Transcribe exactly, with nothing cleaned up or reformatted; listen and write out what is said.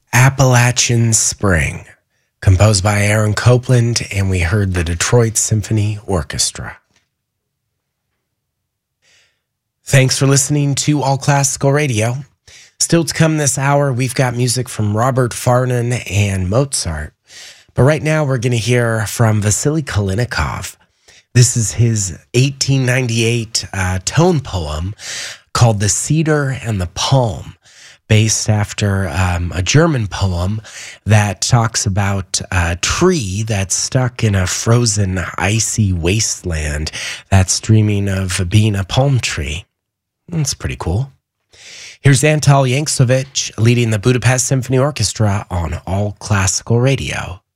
Appalachian Spring, composed by Aaron Copland, and we heard the Detroit Symphony Orchestra. Thanks for listening to All Classical Radio. Still to come this hour, we've got music from Robert Farnon and Mozart. But right now, we're going to hear from Vasily Kalinikov. This is his eighteen ninety-eight uh, tone poem called The Cedar and the Palm, based after um, a German poem that talks about a tree that's stuck in a frozen, icy wasteland that's dreaming of being a palm tree. That's pretty cool. Here's Antal Yankovic leading the Budapest Symphony Orchestra on All Classical Radio.